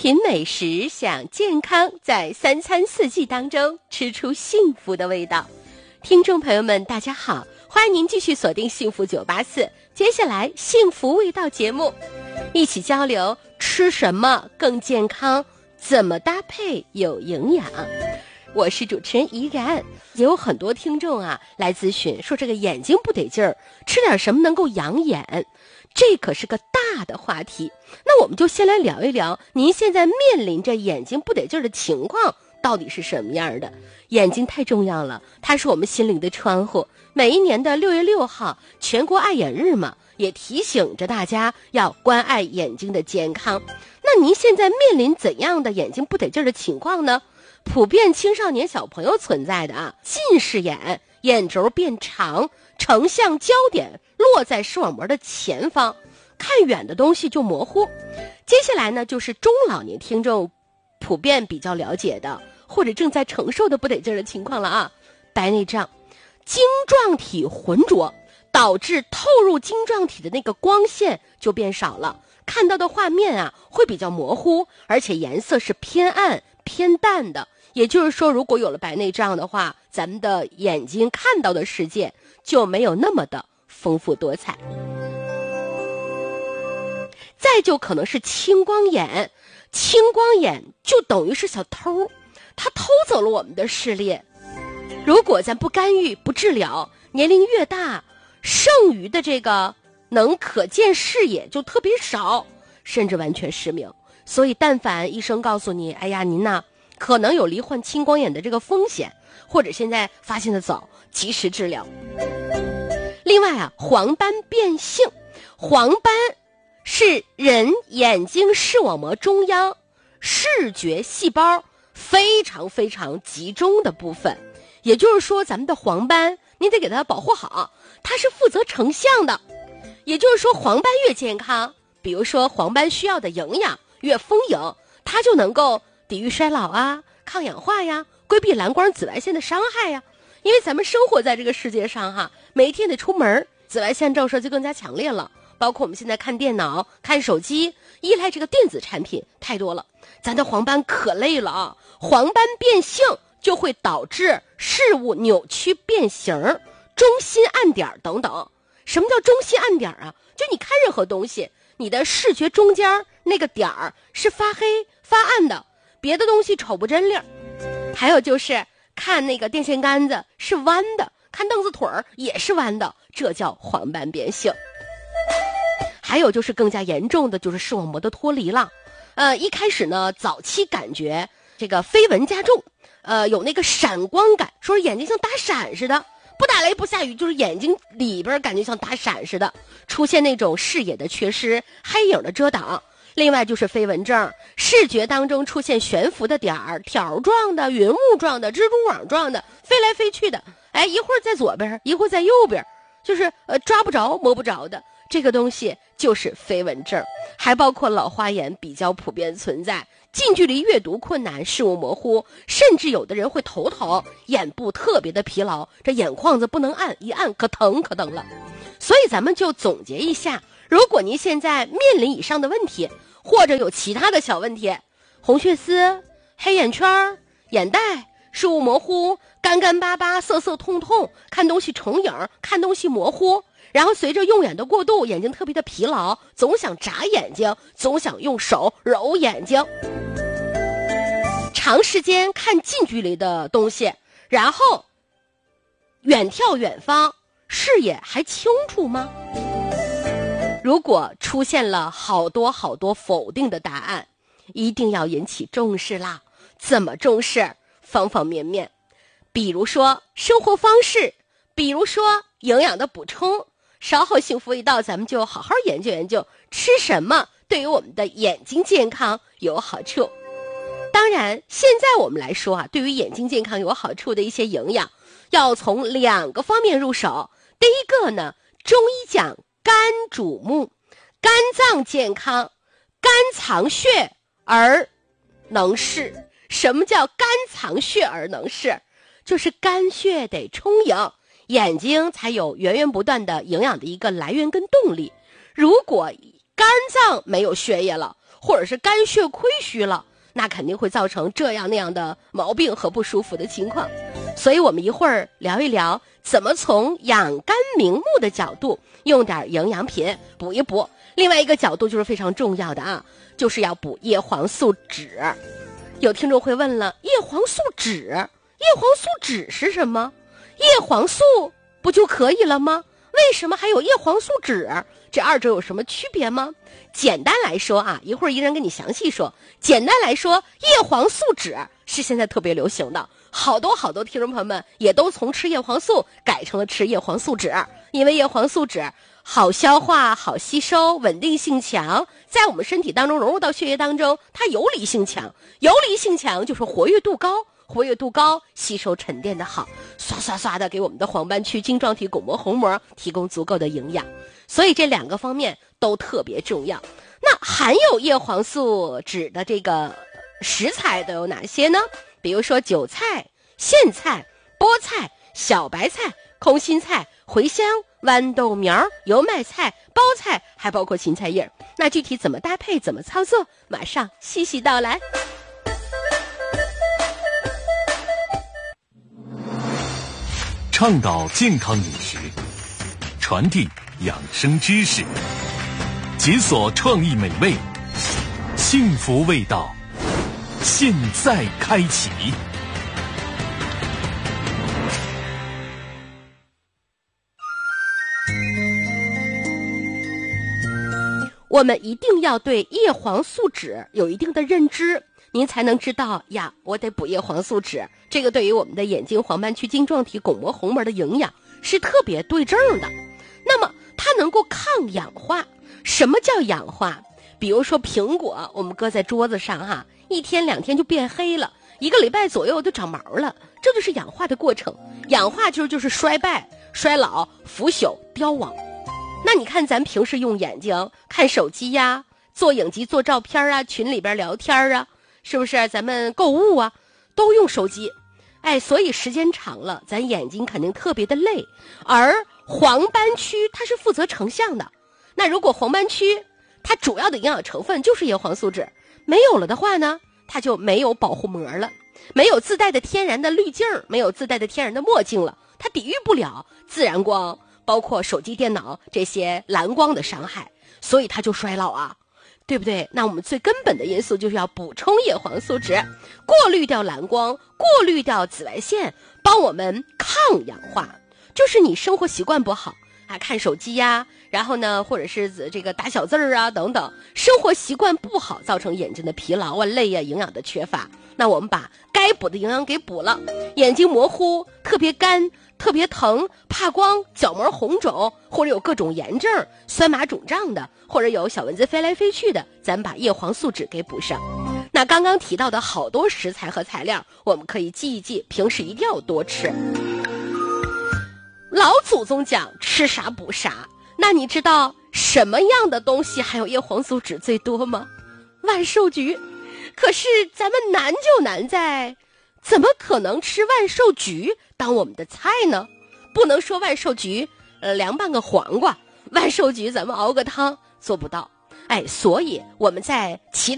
品美食，享健康，在三餐四季当中吃出幸福的味道。听众朋友们大家好，欢迎您继续锁定幸福984，接下来幸福味道节目，一起交流吃什么更健康，怎么搭配有营养。我是主持人怡然。也有很多听众来咨询说这个眼睛不得劲儿，吃点什么能够养眼，这可是个大的话题。那我们就先来聊一聊您现在面临着眼睛不得劲儿的情况到底是什么样的。眼睛太重要了，它是我们心灵的窗户。每一年的6月6号全国爱眼日嘛，也提醒着大家要关爱眼睛的健康。那您现在面临怎样的眼睛不得劲儿的情况呢？普遍青少年小朋友存在的近视眼，眼轴变长，成像焦点落在视网膜的前方，看远的东西就模糊。接下来呢，就是中老年听众普遍比较了解的或者正在承受的不得劲儿的情况了白内障，晶状体浑浊，导致透入晶状体的那个光线就变少了，看到的画面会比较模糊，而且颜色是偏暗偏淡的。也就是说，如果有了白内障的话，咱们的眼睛看到的世界就没有那么的丰富多彩。再就可能是青光眼，青光眼就等于是小偷，他偷走了我们的视力。如果咱不干预不治疗，年龄越大，剩余的这个能可见视野就特别少，甚至完全失明。所以但凡医生告诉你，哎呀您可能有罹患青光眼的这个风险，或者现在发现的早，及时治疗。另外黄斑变性，黄斑是人眼睛视网膜中央视觉细胞非常非常集中的部分。也就是说，咱们的黄斑你得给它保护好，它是负责成像的。也就是说，黄斑越健康，比如说黄斑需要的营养越丰盈，它就能够抵御衰老抗氧化规避蓝光紫外线的伤害因为咱们生活在这个世界上每一天得出门，紫外线照射就更加强烈了。包括我们现在看电脑看手机，依赖这个电子产品太多了，咱的黄斑可累了黄斑变性就会导致事物扭曲变形，中心暗点等等。什么叫中心暗点就你看任何东西，你的视觉中间那个点儿是发黑发暗的，别的东西瞅不真亮。还有就是看那个电线杆子是弯的，看凳子腿儿也是弯的，这叫黄斑变性。还有就是更加严重的就是视网膜的脱离了。一开始呢，早期感觉这个飞蚊加重，有那个闪光感，说眼睛像打闪似的，不打雷不下雨，就是眼睛里边感觉像打闪似的，出现那种视野的缺失，黑影的遮挡。另外就是飞蚊症，视觉当中出现悬浮的点儿，条状的、云雾状的、蜘蛛网状的，飞来飞去的，一会儿在左边，一会儿在右边，就是抓不着摸不着的，这个东西就是飞蚊症。还包括老花眼比较普遍存在，近距离阅读困难，视物模糊，甚至有的人会头疼，眼部特别的疲劳，这眼眶子不能按，一按可疼可疼了。所以咱们就总结一下，如果您现在面临以上的问题，或者有其他的小问题，红血丝、黑眼圈、眼袋、视物模糊、干干巴巴、涩涩痛痛，看东西重影，看东西模糊，然后随着用眼的过度，眼睛特别的疲劳，总想眨眼睛，总想用手揉眼睛，长时间看近距离的东西，然后远眺远方，视野还清楚吗？如果出现了好多好多否定的答案，一定要引起重视啦。怎么重视？方方面面，比如说生活方式，比如说营养的补充。稍后幸福一到，咱们就好好研究研究吃什么对于我们的眼睛健康有好处。当然现在我们来说对于眼睛健康有好处的一些营养，要从2个方面入手。第一个呢，中医讲肝主目，肝脏健康，肝藏血而能视。什么叫肝藏血而能视？就是肝血得充盈，眼睛才有源源不断的营养的一个来源跟动力。如果肝脏没有血液了， 或者是肝血亏虚了，那肯定会造成这样那样的毛病和不舒服的情况。所以我们一会儿聊一聊怎么从养肝明目的角度用点营养品补一补。另外一个角度就是非常重要的啊，就是要补叶黄素酯。有听众会问了，叶黄素酯是什么？叶黄素不就可以了吗？为什么还有叶黄素酯？这二者有什么区别吗？简单来说啊，一会儿依然跟你详细说。简单来说，叶黄素酯是现在特别流行的，好多听众朋友们也都从吃叶黄素改成了吃叶黄素酯，因为叶黄素酯好消化、好吸收、稳定性强，在我们身体当中融入到血液当中，它游离性强，游离性强就是活跃度高，吸收沉淀的好，唰的给我们的黄斑区、晶状体、巩膜、虹膜提供足够的营养，所以这两个方面都特别重要。那含有叶黄素酯的这个食材都有哪些呢？比如说韭菜、苋菜、菠菜、小白菜、空心菜、茴香、豌豆苗、油麦菜、包菜，还包括芹菜叶。那具体怎么搭配、怎么操作，马上细细道来。 倡导健康饮食，传递养生知识，解锁创意美味，幸福味道，现在开启。 我们一定要对叶黄素酯有一定的认知，您才能知道呀，我得补叶黄素酯，这个对于我们的眼睛、黄斑区、晶状体、巩膜、虹膜的营养是特别对症的。那么它能够抗氧化。什么叫氧化？比如说苹果，我们搁在桌子上哈，一天两天就变黑了，1个礼拜左右就长毛了，这就是氧化的过程。氧化就是衰败、衰老、腐朽、凋亡。那你看咱平时用眼睛看手机呀，做影集、做照片啊，群里边聊天啊，是不是？咱们购物啊都用手机，所以时间长了咱眼睛肯定特别的累。而黄斑区它是负责成像的，那如果黄斑区它主要的营养成分就是叶黄素酯，没有了的话呢，它就没有保护膜了，没有自带的天然的滤镜，没有自带的天然的墨镜了，它抵御不了自然光，包括手机、电脑这些蓝光的伤害，所以它就衰老啊，对不对？那我们最根本的因素就是要补充叶黄素酯，过滤掉蓝光，过滤掉紫外线，帮我们抗氧化。就是你生活习惯不好啊，看手机呀，然后呢，或者是这个打小字儿啊等等，生活习惯不好，造成眼睛的疲劳啊、累啊、营养的缺乏。那我们把该补的营养给补了，眼睛模糊、特别干、特别疼、怕光、角膜红肿，或者有各种炎症、酸麻肿胀的，或者有小蚊子飞来飞去的，咱把叶黄素酯给补上。那刚刚提到的好多食材和材料，我们可以记一记，平时一定要多吃。老祖宗讲吃啥补啥，那你知道什么样的东西含有叶黄素酯最多吗？万寿菊。可是咱们难就难在，怎么可能吃万寿菊当我们的菜呢？不能说万寿菊凉拌个黄瓜，万寿菊咱们熬个汤做不到。所以我们在其他